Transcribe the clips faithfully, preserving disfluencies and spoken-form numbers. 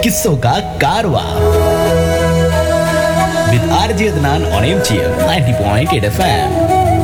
किस्सों का कारवा with RJ Adnan on MGM ninety point eight FM.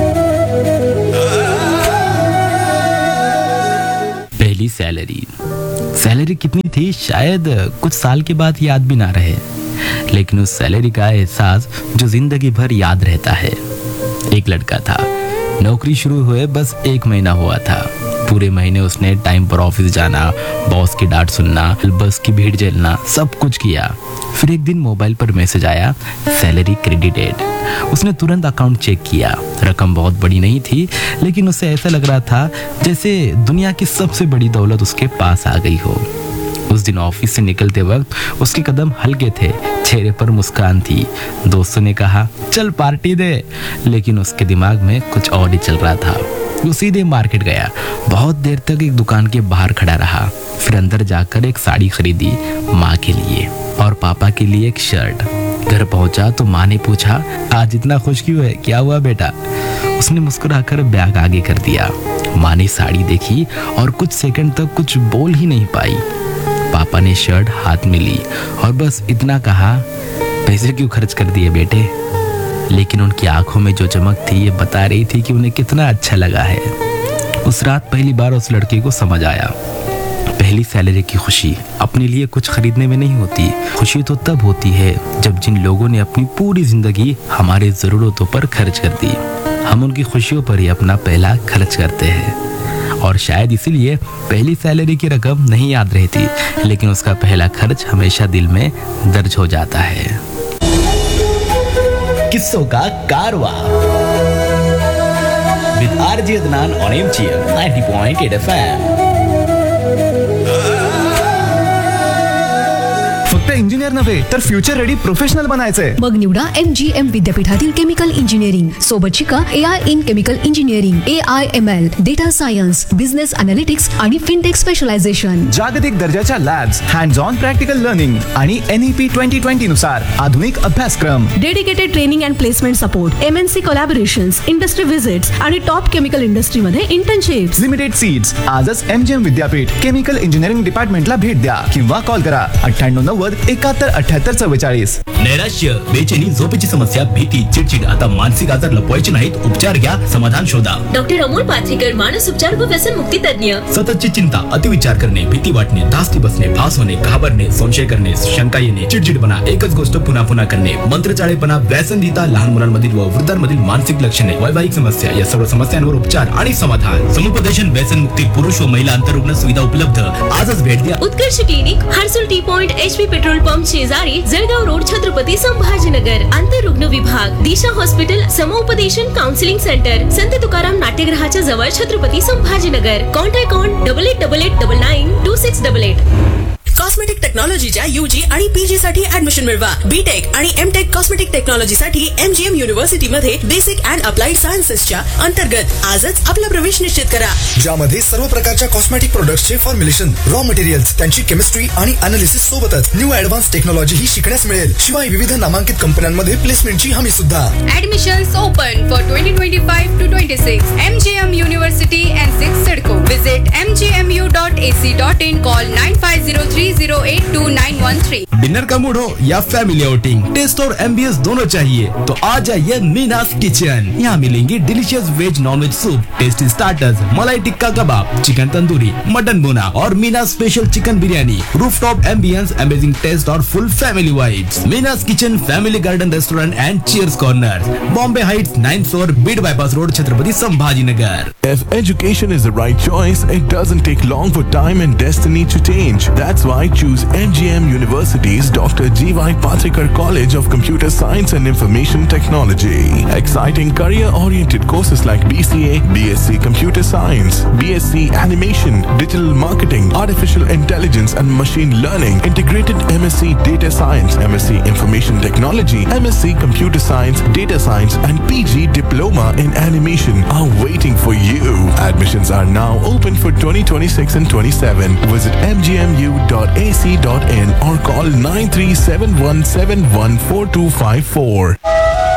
पहली सैलरी सैलरी कितनी थी शायद कुछ साल के बाद याद भी ना रहे, लेकिन उस सैलरी का एहसास जो जिंदगी भर याद रहता है। एक लड़का था, नौकरी शुरू हुए बस एक महीना हुआ था। पूरे महीने उसने टाइम पर ऑफिस जाना, बॉस की डांट सुनना, बस की भीड़ झेलना, सब कुछ किया। फिर एक दिन मोबाइल पर मैसेज आया, सैलरी क्रेडिटेड। उसने तुरंत अकाउंट चेक किया। रकम बहुत बड़ी नहीं थी, लेकिन उसे ऐसा लग रहा था जैसे दुनिया की सबसे बड़ी दौलत उसके पास आ गई हो। उस दिन ऑफिस से निकलते वक्त उसके कदम हल्के थे, चेहरे पर मुस्कान थी। दोस्तों ने कहा चल पार्टी दे, लेकिन उसके दिमाग में कुछ और ही चल रहा था। वो सीधे मार्केट गया, बहुत देर तक एक दुकान के बाहर खड़ा रहा। फिर अंदर जाकर एक साड़ी खरीदी माँ के लिए और पापा के लिए एक शर्ट। घर पहुंचा तो माँ ने पूछा आज इतना खुश क्यों है, क्या हुआ बेटा? उसने मुस्कुराकर बैग आगे कर दिया। माँ ने साड़ी देखी और कुछ सेकंड तक कुछ बोल ही नहीं पाई। पापा ने शर्ट हाथ में ली और बस इतना कहा, पैसे क्यों खर्च कर दिए बेटे? लेकिन उनकी आंखों में जो चमक थी ये बता रही थी कि उन्हें कितना अच्छा लगा है। उस रात पहली बार उस लड़के को समझ आया, पहली सैलरी की खुशी अपने लिए कुछ खरीदने में नहीं होती। खुशी तो तब होती है जब जिन लोगों ने अपनी पूरी जिंदगी हमारी जरूरतों पर खर्च कर दी, हम उनकी खुशियों पर ही अपना पहला खर्च करते हैं। और शायद इसीलिए पहली सैलरी की रकम नहीं याद रहती, लेकिन उसका पहला खर्च हमेशा दिल में दर्ज हो जाता है। किस्सों का कारवा with RJ Adnan on MGM ninety point eight FM. फक्त इंजिनियर नव्हे तर फ्युचर रेडी प्रोफेशनल बनायचंय? मग निवडा एमजीएम विद्यापीठातील केमिकल इंजिनिअरिंग. सोबत शिका एआय इन chemical engineering, AI ML, data science, business analytics आणि फिनटेक स्पेशलायझेशन. जागतिक दर्जाच्या labs, hands on practical learning आणि एनईपी ट्वेंटी ट्वेंटी नुसार आधुनिक अभ्यासक्रम. Dedicated training and placement support, MNC collaborations, industry visits आणि टॉप केमिकल इंडस्ट्रीमध्ये इंटर्नशिप्स. Limited seats. आजच एमजीएम विद्यापीठ केमिकल इंजिनिअरिंग डिपार्टमेंटला भेट द्या किंवा कॉल करा अठ्ठ्याण्णव नव्वद एकाहत्तर अठ्याहत्तर चव्वेचाळीस. नैराश्य, बेचैनी, झोपेची समस्या, भीती, चिडचिड, आता मानसिक आजार लपवायचे नाहीत, उपचार घ्या, समाधान शोधा. डॉक्टर अमोल पाथरीकर, मानस उपचार व व्यसन मुक्ती तज्ञ. सततची चिंता, अतिविचार करणे, भीती वाटणे, धास्ती बसणे, भास होणे, घाबरणे, संशय करणे, शंका येणे, चिडचिडपणा, एकच गोष्ट पुन्हा पुन्हा करणे, मंत्रचाळेपणा, व्यसनधीता, लहान मुलांमधील व वृद्धांमधील मानसिक लक्षणे, वैवाहिक समस्या, या सर्व समस्यांवर उपचार आणि समाधान. समुपदेशन, व्यसन मुक्ती, पुरुष व महिला अंतरुग्ण सुविधा उपलब्ध. आजच भेट द्या. उत्कर्ष clinic, Harsul T point, HP petrol pump शेजारी, जळगाव रोड, छत्रपती संभाजीनगर. आंतररुग्ण विभाग, दिशा हॉस्पिटल, समुपदेशन काउन्सिलिंग सेंटर, संत तुकाराम नाट्यगृहाच्या जवळ, Chhatrapati Sambhajinagar. Contact on double eight double eight double nine to six double eight. Cosmetic टेक्नॉलॉजीच्या UG आणि पीजी साठी ऍडमिशन मिळवा. बीटेक आणि एमटेक कॉस्मेटिक टेक्नॉलॉजी साठी एमजीएम युनिव्हर्सिटी मध्ये बेसिक अँड अप्लाइड सायन्सेसच्या अंतर्गत आजच आपला प्रवेश निश्चित करा, ज्यामध्ये सर्व प्रकारच्या कॉस्मेटिक प्रोडक्ट्सचे फॉर्म्युलेशन, रॉ मटेरियल्स, त्यांची केमिस्ट्री आणि अनालिसिस सोबतच न्यू ऍडव्हान्स टेक्नॉलॉजी ही शिकण्यास मिळेल. शिवाय विविध नामांकित कंपन्यांमध्ये प्लेसमेंटची हमी सुद्धा. Admissions open for twenty twenty-five to twenty-six. M G M University and six Sidco. Visit m g m u dot a c dot in. Call nine five zero three zero eight two nine one three. Dinner का mood हो या family outing, test और ambience दोनों चाहिए तो आ जाइए मीनास kitchen. यहाँ मिलेंगी delicious veg non veg soup, tasty starters, मलाई टिक्का कबाब, चिकन तंदूरी, मटन बोना और मीनास special chicken biryani. Rooftop ambience, amazing taste और full family vibes. मीनास kitchen, family garden restaurant and cheers corner, Bombay Heights, ninth floor, Beed bypass road, Chhatrapati Sambhajinagar. If education is the right choice, it doesn't take long for time and destiny to change. That's why choose M G M University's Doctor G Y Pathikar College of Computer Science and Information Technology. Exciting career-oriented courses like B C A, B S c Computer Science, B S c Animation, Digital Marketing, Artificial Intelligence and Machine Learning, Integrated M S c Data Science, M S c Information Technology, M S c Computer Science, Data Science and P G Diploma in Animation are waiting for you. Admissions are now open for twenty twenty-six and twenty-seven. Visit m g m u dot a c dot in or call nine three seven one seven one four two five four.